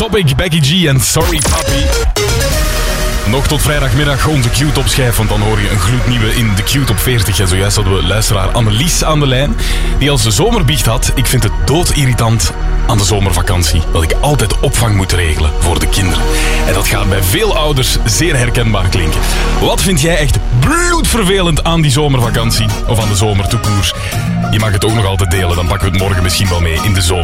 Topic, Becky G en Sorry Papi. Nog tot vrijdagmiddag onze Q-top schijf, want dan hoor je een gloednieuwe in de Q-top 40. En zojuist hadden we luisteraar Annelies aan de lijn, die als de zomerbiecht had: ik vind het doodirritant aan de zomervakantie dat ik altijd opvang moet regelen voor de kinderen. En dat gaat bij veel ouders zeer herkenbaar klinken. Wat vind jij echt bloedvervelend aan die zomervakantie? Of aan de zomertoekoers? Je mag het ook nog altijd delen, dan pakken we het morgen misschien wel mee in de zomer.